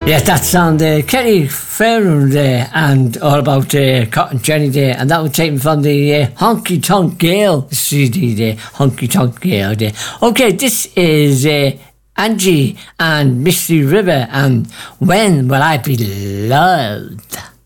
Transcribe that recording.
Yes, that's on the Kenny Fairham Day and all about Cotton Jenny Day, and that was taken from the Honky Tonk Gale CD Day, Honky Tonk Gale Day. Okay, this is Angie and Misty River and When Will I Be Loved?